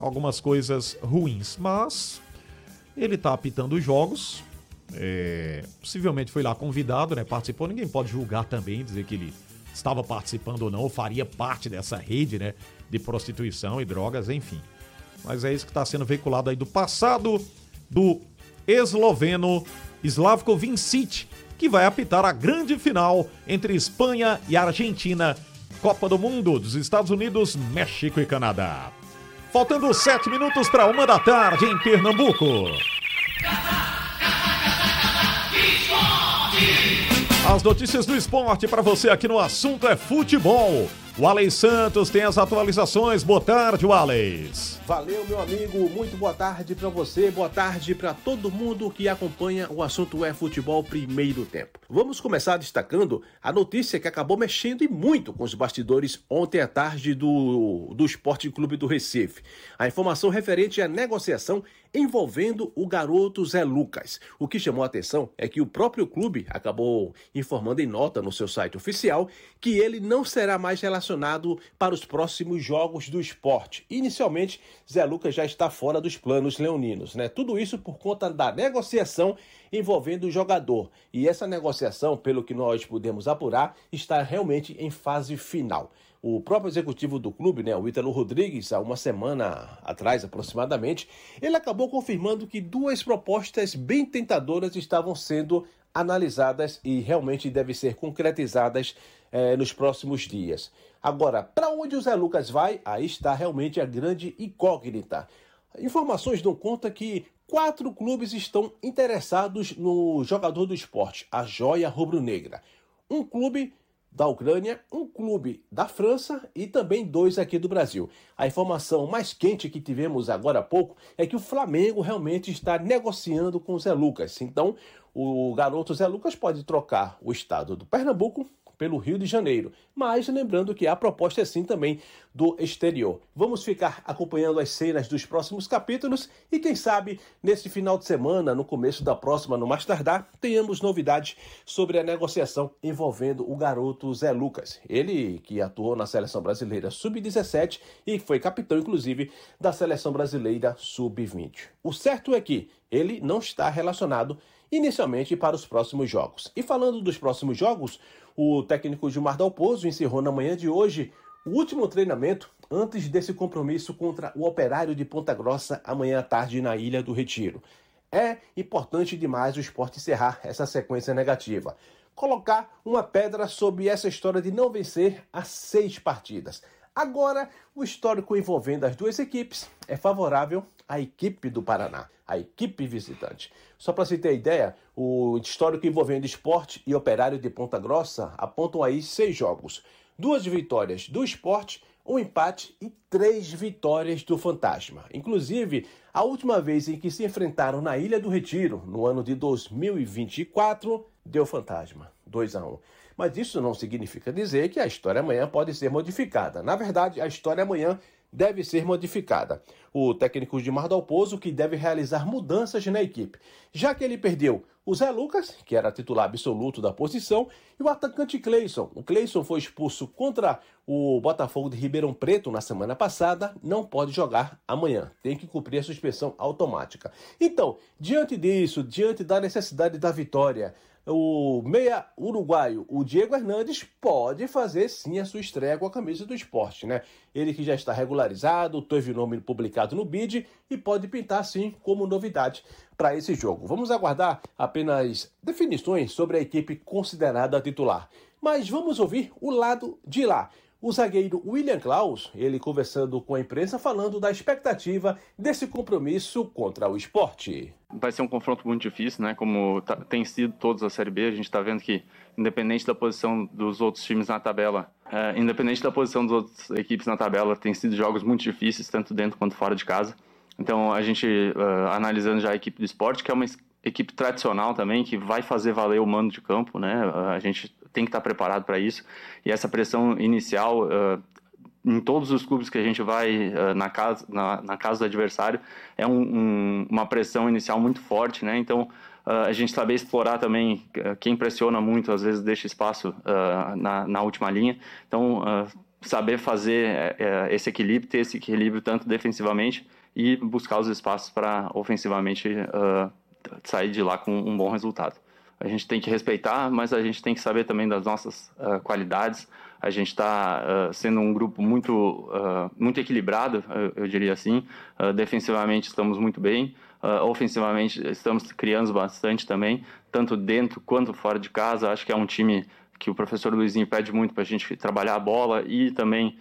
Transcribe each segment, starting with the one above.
algumas coisas ruins, mas ele está apitando os jogos, possivelmente foi lá convidado, né, participou, ninguém pode julgar também, dizer que ele estava participando ou não, ou faria parte dessa rede, né, de prostituição e drogas, enfim. Mas é isso que está sendo veiculado aí do passado do esloveno Slavko Vincic, que vai apitar a grande final entre Espanha e Argentina, Copa do Mundo dos Estados Unidos, México e Canadá. Faltando 7 minutos para 1h em Pernambuco. As notícias do esporte para você aqui no Assunto é Futebol. O Alex Santos tem as atualizações. Boa tarde, Alex. Valeu, meu amigo. Muito boa tarde para você. Boa tarde para todo mundo que acompanha o Assunto é Futebol Primeiro Tempo. Vamos começar destacando a notícia que acabou mexendo e muito com os bastidores ontem à tarde do Esporte Clube do Recife. A informação referente à negociação envolvendo o garoto Zé Lucas. O que chamou a atenção é que o próprio clube acabou informando em nota no seu site oficial que ele não será mais relacionado para os próximos jogos do esporte. Inicialmente, Zé Lucas já está fora dos planos leoninos, né? Tudo isso por conta da negociação envolvendo o jogador. E essa negociação, pelo que nós podemos apurar, está realmente em fase final. O próprio executivo do clube, né, o Ítalo Rodrigues, há uma semana atrás aproximadamente, ele acabou confirmando que 2 propostas bem tentadoras estavam sendo analisadas e realmente devem ser concretizadas nos próximos dias. Agora, para onde o Zé Lucas vai? Aí está realmente a grande incógnita. Informações dão conta que 4 clubes estão interessados no jogador do esporte, a Joia Rubro-Negra. Um clube da Ucrânia, um clube da França e também 2 aqui do Brasil. A informação mais quente que tivemos agora há pouco é que o Flamengo realmente está negociando com o Zé Lucas. Então, o garoto Zé Lucas pode trocar o estado do Pernambuco pelo Rio de Janeiro, mas lembrando que a proposta é sim também do exterior. Vamos ficar acompanhando as cenas dos próximos capítulos e quem sabe nesse final de semana, no começo da próxima, no mais tardar, tenhamos novidades sobre a negociação envolvendo o garoto Zé Lucas. Ele que atuou na Seleção Brasileira Sub-17 e foi capitão, inclusive, da Seleção Brasileira Sub-20. O certo é que ele não está relacionado inicialmente para os próximos jogos. E falando dos próximos jogos, o técnico Gilmar Dalpozo encerrou na manhã de hoje o último treinamento antes desse compromisso contra o Operário de Ponta Grossa amanhã à tarde na Ilha do Retiro. É importante demais o Sport encerrar essa sequência negativa. Colocar uma pedra sobre essa história de não vencer as 6 partidas. Agora, o histórico envolvendo as 2 equipes é favorável à equipe do Paraná, a equipe visitante. Só para você ter ideia, o histórico envolvendo Sport e Operário de Ponta Grossa apontam aí 6 jogos. 2 vitórias do Sport, 1 empate e 3 vitórias do Fantasma. Inclusive, a última vez em que se enfrentaram na Ilha do Retiro, no ano de 2024, deu Fantasma, 2-1. Mas isso não significa dizer que a história amanhã pode ser modificada. Na verdade, a história amanhã deve ser modificada. O técnico Gilmar Dalpozo que deve realizar mudanças na equipe, já que ele perdeu o Zé Lucas, que era titular absoluto da posição, e o atacante Cleison. O Cleison foi expulso contra o Botafogo de Ribeirão Preto na semana passada, não pode jogar amanhã, tem que cumprir a suspensão automática. Então, diante disso, diante da necessidade da vitória, o meia uruguaio, o Diego Hernandes, pode fazer sim a sua estreia com a camisa do Sport, né? Ele que já está regularizado, teve o nome publicado no BID e pode pintar sim como novidade para esse jogo. Vamos aguardar apenas definições sobre a equipe considerada titular. Mas vamos ouvir o lado de lá. O zagueiro William Klaus, ele conversando com a imprensa, falando da expectativa desse compromisso contra o Sport. Vai ser um confronto muito difícil, né? Como tem sido todos a Série B, a gente está vendo que, independente da posição dos outros times na tabela, independente da posição das outras equipes na tabela, tem sido jogos muito difíceis, tanto dentro quanto fora de casa. Então, a gente, analisando já a equipe do Sport, que é uma equipe tradicional também, que vai fazer valer o mando de campo, né? A gente tem que estar preparado para isso. E essa pressão inicial, em todos os clubes que a gente vai na casa do adversário, é uma pressão inicial muito forte, né? Então, a gente saber explorar também quem pressiona muito, às vezes deixa espaço na última linha. Então, saber fazer esse equilíbrio, ter esse equilíbrio tanto defensivamente e buscar os espaços para ofensivamente sair de lá com um bom resultado. A gente tem que respeitar, mas a gente tem que saber também das nossas qualidades. A gente está sendo um grupo muito equilibrado, eu diria assim. Defensivamente estamos muito bem, ofensivamente estamos criando bastante também, tanto dentro quanto fora de casa. Acho que é um time que o professor Luizinho pede muito para a gente trabalhar a bola e também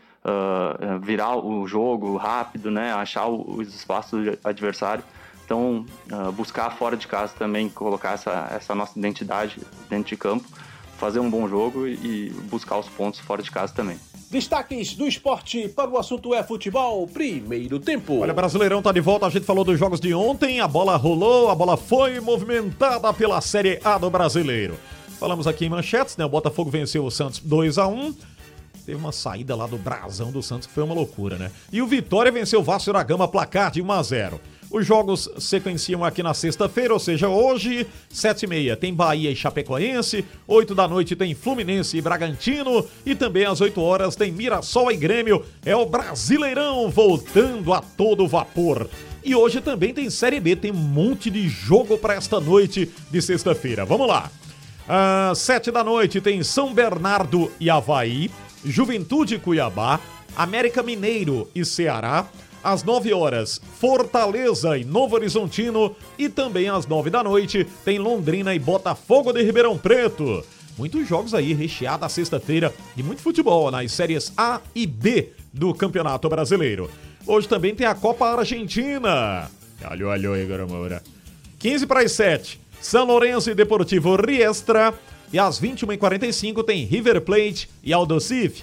virar o jogo rápido, né? Achar os espaços do adversário. Então, buscar fora de casa também, colocar essa nossa identidade dentro de campo, fazer um bom jogo e buscar os pontos fora de casa também. Destaques do esporte para o assunto é futebol, primeiro tempo. Olha, Brasileirão tá de volta, a gente falou dos jogos de ontem, a bola rolou, a bola foi movimentada pela Série A do Brasileiro. Falamos aqui em manchetes, né? O Botafogo venceu o Santos 2-1. Teve uma saída lá do brasão do Santos que foi uma loucura, né? E o Vitória venceu o Vasco da Gama, placar de 1-0. Os jogos sequenciam aqui na sexta-feira, ou seja, hoje, 7h30 tem Bahia e Chapecoense, 8 da noite tem Fluminense e Bragantino e também às 8 horas tem Mirassol e Grêmio. É o Brasileirão voltando a todo vapor. E hoje também tem Série B, tem um monte de jogo para esta noite de sexta-feira. Vamos lá. Às 7 da noite tem São Bernardo e Avaí, Juventude e Cuiabá, América Mineiro e Ceará. Às 9 horas, Fortaleza e Novo Horizontino. E também às 9 da noite, tem Londrina e Botafogo de Ribeirão Preto. Muitos jogos aí, recheada a sexta-feira e muito futebol nas séries A e B do Campeonato Brasileiro. Hoje também tem a Copa Argentina. Alô, Igor Moura. 15:07, São Lourenço e Deportivo Riestra. E às 21h45 tem River Plate e Aldosivi.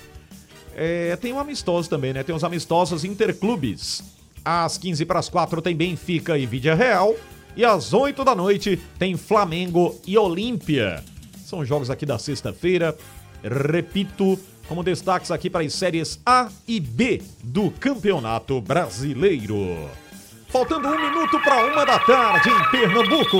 Tem um amistoso também, né? Tem os amistosos interclubes. Às 15:04 tem Benfica e Vídea Real. E às 8 da noite tem Flamengo e Olímpia. São jogos aqui da sexta-feira. Repito, como destaques aqui para as séries A e B do Campeonato Brasileiro. Faltando 1 minuto para 1 da tarde em Pernambuco.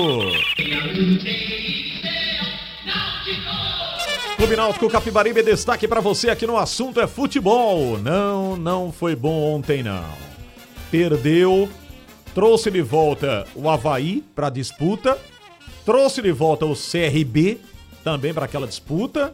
Clube Náutico Capibaribe, destaque pra você aqui no assunto é futebol. Não foi bom ontem não. Perdeu, trouxe de volta o Avaí pra disputa, trouxe de volta o CRB também pra aquela disputa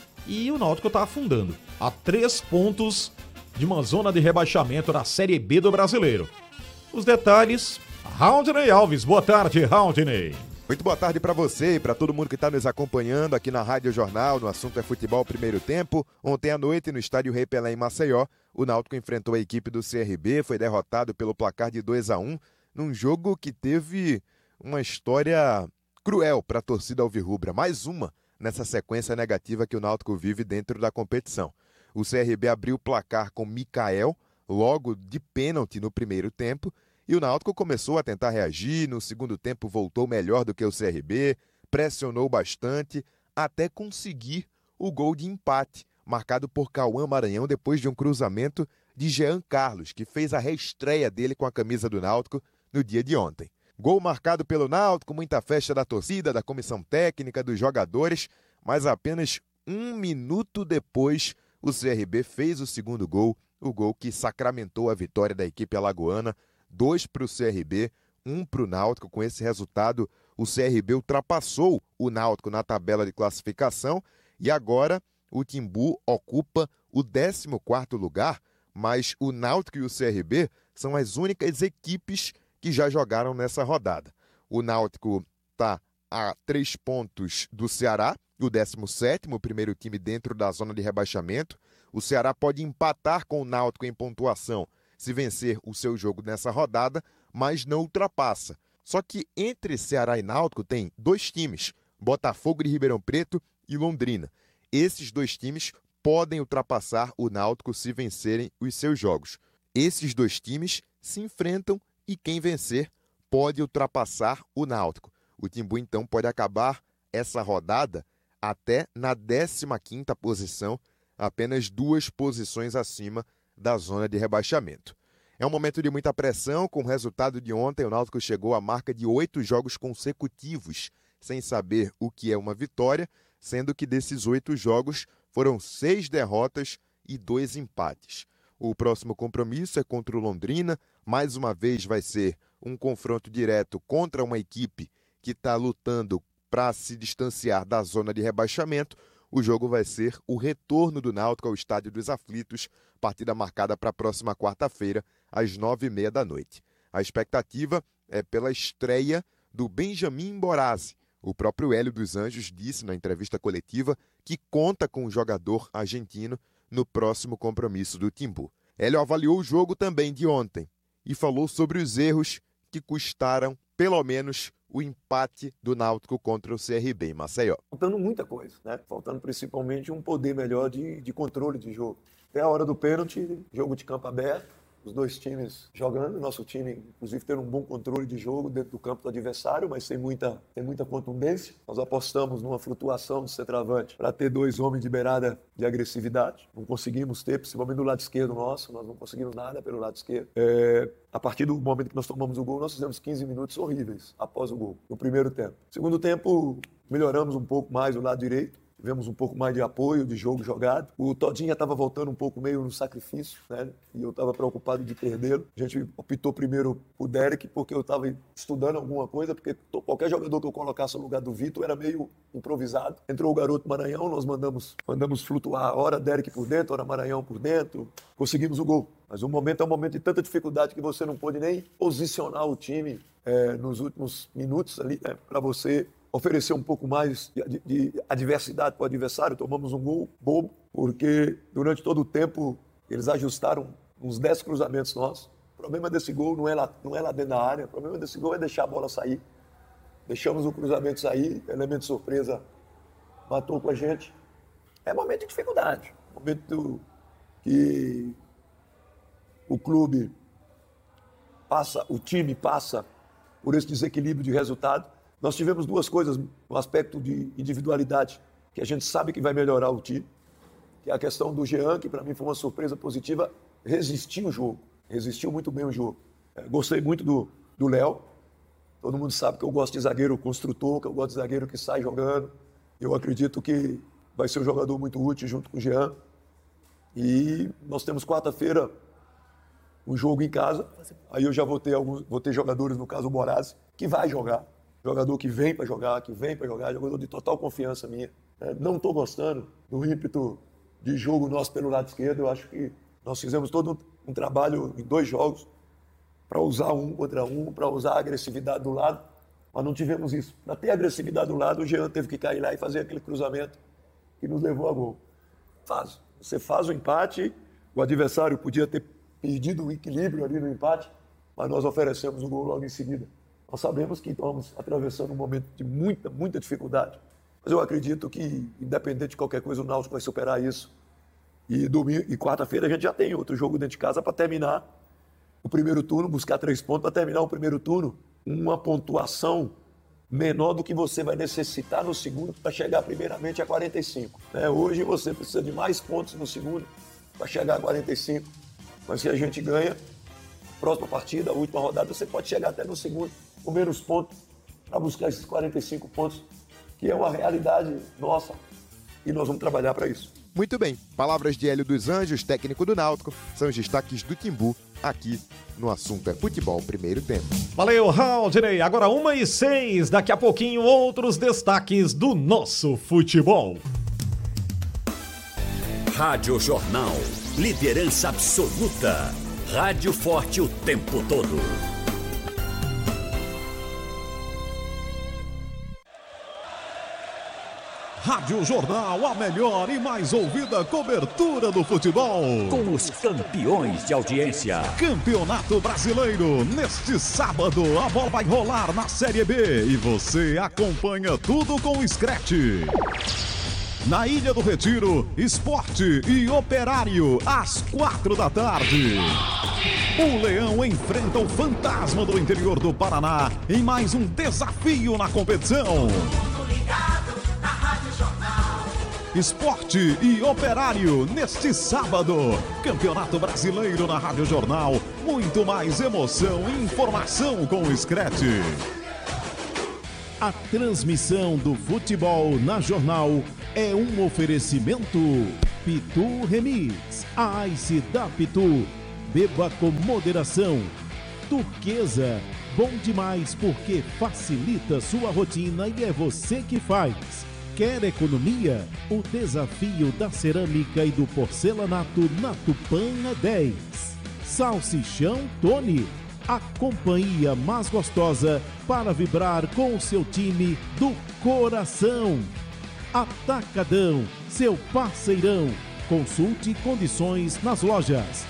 e o Náutico tá afundando a 3 pontos de uma zona de rebaixamento da Série B do Brasileiro. Os detalhes, Raudney Alves. Boa tarde, Raudney. Muito boa tarde para você e para todo mundo que está nos acompanhando aqui na Rádio Jornal, no assunto é futebol primeiro tempo. Ontem à noite, no estádio Rei Pelé em Maceió, o Náutico enfrentou a equipe do CRB, foi derrotado pelo placar de 2-1, num jogo que teve uma história cruel para a torcida alvirrubra, mais uma nessa sequência negativa que o Náutico vive dentro da competição. O CRB abriu o placar com Mikael, logo de pênalti no primeiro tempo, e o Náutico começou a tentar reagir, no segundo tempo voltou melhor do que o CRB, pressionou bastante, até conseguir o gol de empate, marcado por Cauã Maranhão depois de um cruzamento de Jean Carlos, que fez a reestreia dele com a camisa do Náutico no dia de ontem. Gol marcado pelo Náutico, muita festa da torcida, da comissão técnica, dos jogadores, mas apenas 1 minuto depois o CRB fez o segundo gol, o gol que sacramentou a vitória da equipe alagoana, 2 para o CRB, 1 para o Náutico. Com esse resultado, o CRB ultrapassou o Náutico na tabela de classificação e agora o Timbu ocupa o 14º lugar, mas o Náutico e o CRB são as únicas equipes que já jogaram nessa rodada. O Náutico está a 3 pontos do Ceará, o 17º, o primeiro time dentro da zona de rebaixamento. O Ceará pode empatar com o Náutico em pontuação se vencer o seu jogo nessa rodada, mas não ultrapassa. Só que entre Ceará e Náutico tem 2 times, Botafogo de Ribeirão Preto e Londrina. Esses 2 times podem ultrapassar o Náutico se vencerem os seus jogos. Esses 2 times se enfrentam e quem vencer pode ultrapassar o Náutico. O Timbu então pode acabar essa rodada até na 15ª posição, apenas 2 posições acima da zona de rebaixamento. É um momento de muita pressão. Com o resultado de ontem, o Náutico chegou à marca de 8 jogos consecutivos, sem saber o que é uma vitória, sendo que desses 8 jogos foram 6 derrotas e 2 empates. O próximo compromisso é contra o Londrina. Mais uma vez vai ser um confronto direto contra uma equipe que está lutando para se distanciar da zona de rebaixamento. O jogo vai ser o retorno do Náutico ao Estádio dos Aflitos, partida marcada para a próxima quarta-feira, às 9h30 da noite. A expectativa é pela estreia do Benjamin Borazzi. O próprio Hélio dos Anjos disse na entrevista coletiva que conta com o jogador argentino no próximo compromisso do Timbu. Hélio avaliou o jogo também de ontem e falou sobre os erros que custaram, pelo menos, o empate do Náutico contra o CRB em Maceió. Faltando muita coisa, né? Faltando principalmente um poder melhor de controle de jogo. Até a hora do pênalti, jogo de campo aberto, os dois times jogando, nosso time, inclusive, tendo um bom controle de jogo dentro do campo do adversário, mas sem muita contundência. Nós apostamos numa flutuação do centroavante para ter 2 homens de beirada de agressividade. Não conseguimos ter, principalmente do lado esquerdo nosso, nós não conseguimos nada pelo lado esquerdo. A partir do momento que nós tomamos o gol, nós fizemos 15 minutos horríveis após o gol, no primeiro tempo. Segundo tempo, melhoramos um pouco mais o lado direito. Tivemos um pouco mais de apoio, de jogo jogado. O Todinho já estava voltando um pouco meio no sacrifício, né? E eu estava preocupado de perdê-lo. A gente optou primeiro por Derek, porque eu estava estudando alguma coisa, porque qualquer jogador que eu colocasse no lugar do Vitor era meio improvisado. Entrou o garoto Maranhão, nós mandamos flutuar, hora Derek por dentro, hora Maranhão por dentro. Conseguimos o gol. Mas o momento é um momento de tanta dificuldade que você não pôde nem posicionar o time nos últimos minutos ali, né? Para você oferecer um pouco mais de adversidade para o adversário. Tomamos um gol bobo, porque durante todo o tempo eles ajustaram uns 10 cruzamentos nossos. O problema desse gol não é lá dentro da área, o problema desse gol é deixar a bola sair. Deixamos o cruzamento sair, elemento de surpresa matou com a gente. É momento de dificuldade, momento que o clube passa, o time passa por esse desequilíbrio de resultado. Nós tivemos 2 coisas no aspecto de individualidade, que a gente sabe que vai melhorar o time, que é a questão do Jean, que para mim foi uma surpresa positiva, resistiu o jogo, resistiu muito bem o jogo. Gostei muito do Léo, todo mundo sabe que eu gosto de zagueiro construtor, que eu gosto de zagueiro que sai jogando. Eu acredito que vai ser um jogador muito útil junto com o Jean. E nós temos quarta-feira um jogo em casa, aí eu já vou ter jogadores, no caso o Borazzi, que vai jogar. Jogador que vem para jogar, jogador de total confiança minha. Não estou gostando do ímpeto de jogo nosso pelo lado esquerdo. Eu acho que nós fizemos todo um trabalho em 2 jogos para usar um contra um, para usar a agressividade do lado, mas não tivemos isso. Para ter agressividade do lado, o Jean teve que cair lá e fazer aquele cruzamento que nos levou a gol. Você faz o empate, o adversário podia ter perdido o equilíbrio ali no empate, mas nós oferecemos o gol logo em seguida. Nós sabemos que estamos atravessando um momento de muita dificuldade. Mas eu acredito que, independente de qualquer coisa, o Náutico vai superar isso. E quarta-feira a gente já tem outro jogo dentro de casa para terminar o primeiro turno, buscar 3 pontos para terminar o primeiro turno. Uma pontuação menor do que você vai necessitar no segundo para chegar primeiramente a 45. Hoje você precisa de mais pontos no segundo para chegar a 45. Mas se a gente ganha, próxima partida, a última rodada, você pode chegar até no segundo com menos pontos para buscar esses 45 pontos, que é uma realidade nossa e nós vamos trabalhar para isso. Muito bem, palavras de Hélio dos Anjos, técnico do Náutico, são os destaques do Timbu aqui no Assunto é Futebol, primeiro tempo. Valeu, Haldney. Agora 1h06, daqui a pouquinho outros destaques do nosso futebol. Rádio Jornal, liderança absoluta. Rádio forte o tempo todo. Rádio Jornal, a melhor e mais ouvida cobertura do futebol. Com os campeões de audiência. Campeonato Brasileiro. Neste sábado, a bola vai rolar na Série B. E você acompanha tudo com o Scratch. Na Ilha do Retiro, Sport e Operário, às 4 da tarde. O Leão enfrenta o Fantasma do interior do Paraná em mais um desafio na competição. Esporte e Operário, neste sábado. Campeonato Brasileiro na Rádio Jornal. Muito mais emoção e informação com o Scratch. A transmissão do futebol na Jornal é um oferecimento Pitu Remix, Ice da Pitu, beba com moderação. Turquesa, bom demais porque facilita sua rotina e é você que faz. Quer economia? O desafio da cerâmica e do porcelanato na Tupã é 10. Salsichão Tony, a companhia mais gostosa para vibrar com o seu time do coração. Atacadão, seu parceirão. Consulte condições nas lojas.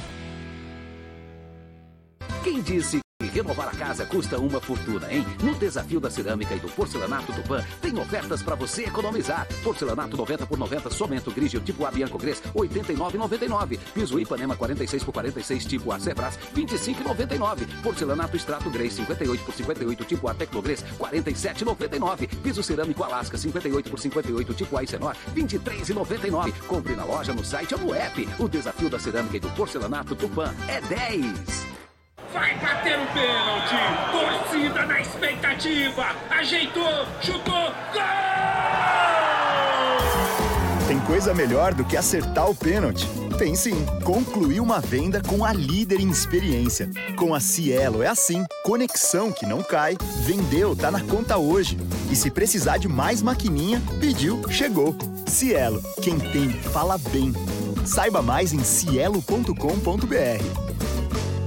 Quem disse que renovar a casa custa uma fortuna, hein? No desafio da cerâmica e do porcelanato Tupã, tem ofertas para você economizar. Porcelanato 90 por 90, somente Grigio tipo A Bianco Gres, R$ 89,99. Piso Ipanema 46 por 46, tipo A Cebras, R$ 25,99. Porcelanato Extrato Grey 58 por 58, tipo A Tecnogres, R$ 47,99. Piso Cerâmico Alasca 58 por 58, tipo A Icenor, R$ 23,99. Compre na loja, no site ou no app. O desafio da cerâmica e do porcelanato Tupã é 10. Vai bater o pênalti! Torcida na expectativa! Ajeitou! Chutou! Gol! Tem coisa melhor do que acertar o pênalti? Tem sim! Concluir uma venda com a líder em experiência. Com a Cielo é assim: conexão que não cai, vendeu, tá na conta hoje. E se precisar de mais maquininha, pediu, chegou. Cielo, quem tem, fala bem. Saiba mais em cielo.com.br.